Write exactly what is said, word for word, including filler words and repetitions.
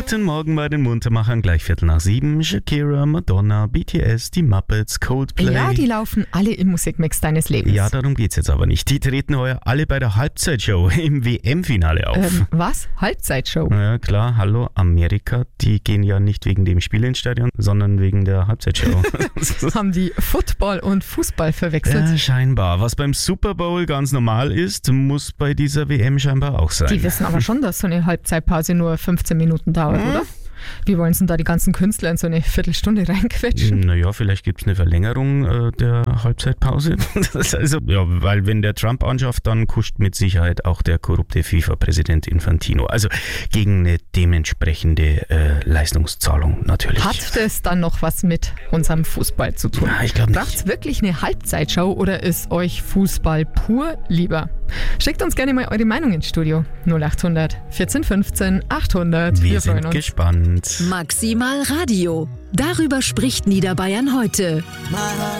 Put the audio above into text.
Guten Morgen bei den Muntermachern, gleich Viertel nach sieben. Shakira, Madonna, B T S, die Muppets, Coldplay. Ja, die laufen alle im Musikmix deines Lebens. Ja, darum geht's jetzt aber nicht. Die treten heuer alle bei der Halbzeitshow im W M-Finale auf. Ähm, was? Halbzeitshow? Ja, klar, hallo Amerika. Die gehen ja nicht wegen dem Spiel ins Stadion, sondern wegen der Halbzeitshow. Haben die Football und Fußball verwechselt? Ja, scheinbar. Was beim Super Bowl ganz normal ist, muss bei dieser W M scheinbar auch sein. Die wissen aber schon, dass so eine Halbzeitpause nur fünfzehn Minuten dauert, Hm? oder? Wie wollen sie denn da die ganzen Künstler in so eine Viertelstunde reinquetschen? Naja, vielleicht gibt es eine Verlängerung äh, der Halbzeitpause. Das also, ja, weil wenn der Trump anschafft, dann kuscht mit Sicherheit auch der korrupte FIFA-Präsident Infantino. Also gegen eine dementsprechende äh, Leistungszahlung natürlich. Hat das dann noch was mit unserem Fußball zu tun? Ja, ich glaube nicht. Braucht's wirklich eine Halbzeitshow oder ist euch Fußball pur lieber? Schickt uns gerne mal eure Meinung ins Studio. null acht hundert vierzehn fünfzehn achthundert. Wir, Wir freuen sind uns. gespannt. Maximal Radio. Darüber spricht Niederbayern heute.